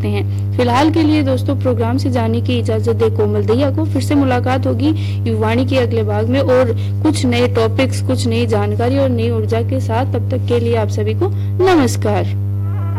हैं। फिलहाल के लिए दोस्तों प्रोग्राम से जाने की इजाजत दे कोमल दहिया को। फिर से मुलाकात होगी युवाणी के अगले भाग में और कुछ नए टॉपिक्स, कुछ नई जानकारी और नई ऊर्जा के साथ। तब तक के लिए आप सभी को नमस्कार।